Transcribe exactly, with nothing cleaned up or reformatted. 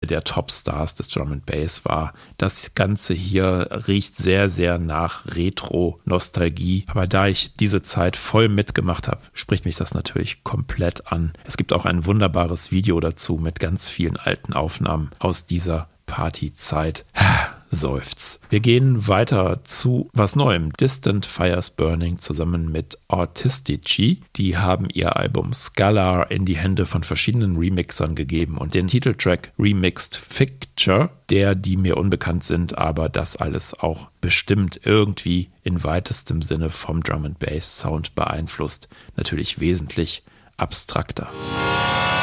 der Topstars des Drum and Bass war. Das Ganze hier riecht sehr, sehr nach Retro-Nostalgie. Aber da ich diese Zeit voll mitgemacht habe, spricht mich das natürlich komplett an. Es gibt auch ein wunderbares Video dazu mit ganz vielen alten Aufnahmen aus dieser Partyzeit. Seufz. Wir gehen weiter zu was Neuem. Distant Fires Burning zusammen mit Artistici. Die haben ihr Album Scalar in die Hände von verschiedenen Remixern gegeben und den Titeltrack Remixed Picture, der die mir unbekannt sind, aber das alles auch bestimmt irgendwie in weitestem Sinne vom Drum and Bass Sound beeinflusst. Natürlich wesentlich abstrakter.